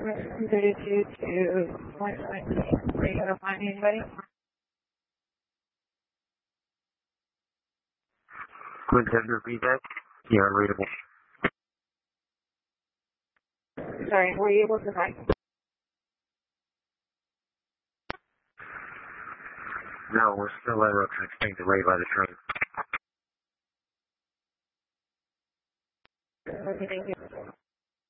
32 to 1.6. Are you going to find anybody? Quinn Tender feedback? Yeah, unreadable. Sorry, were you able to find? No, we're still at eruption extinct array by the train. Okay, thank you.